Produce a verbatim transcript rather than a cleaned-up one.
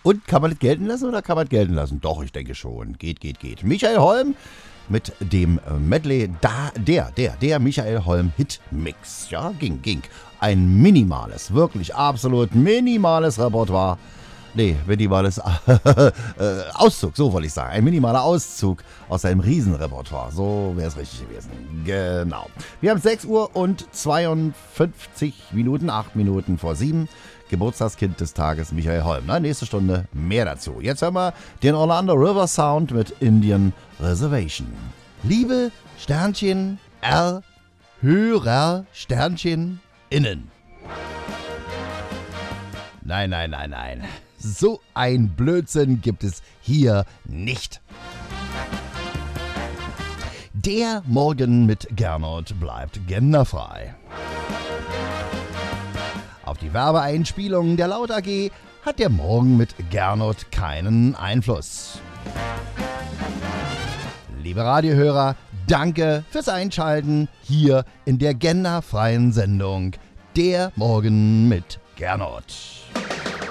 Und kann man das gelten lassen oder kann man das gelten lassen? Doch, ich denke schon. Geht, geht, geht. Michael Holm mit dem Medley, da, der, der, der Michael Holm Hitmix. Ja, ging, ging. Ein minimales, wirklich absolut minimales Repertoire. Nee, minimales äh, Auszug, so wollte ich sagen. Ein minimaler Auszug aus einem Riesenrepertoire. So wäre es richtig gewesen. Genau. Wir haben sechs Uhr und zweiundfünfzig Minuten, acht Minuten vor sieben. Geburtstagskind des Tages, Michael Holm. Na, nächste Stunde mehr dazu. Jetzt hören wir den Orlando River Sound mit Indian Reservation. Liebe Sternchen R, Hörer Sternchen innen. Nein, nein, nein, nein. So ein Blödsinn gibt es hier nicht. Der Morgen mit Gernot bleibt genderfrei. Auf die Werbeeinspielungen der Laut A G hat der Morgen mit Gernot keinen Einfluss. Liebe Radiohörer, danke fürs Einschalten hier in der genderfreien Sendung Der Morgen mit Gernot.